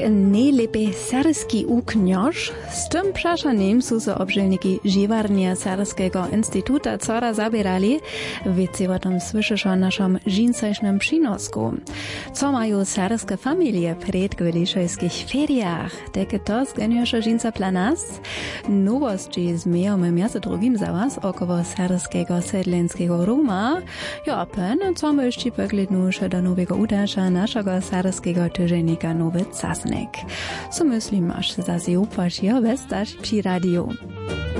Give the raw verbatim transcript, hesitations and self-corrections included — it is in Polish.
najlepiej serbski uknjoż. Z tym przeszanym są se obżelniki Živarnia Serbskiego Instytuta Cora zabierali. Wiecie o tym słyszysz o naszym żincaśnym przynosku. Co mają serbskie familie przed gwyliszojskich feriach? Takie to zganiusze żinca dla nas. Nowości zmiejamy między drugim za was około serbskiego sedlenskiego Ruma. Ja, pen, co my jeszcze poglądnusze do nowego udasza naszego serbskiego tyżennika Nowy Casnek. Co myślisz, że za się upasz, ja westasz przy radiu.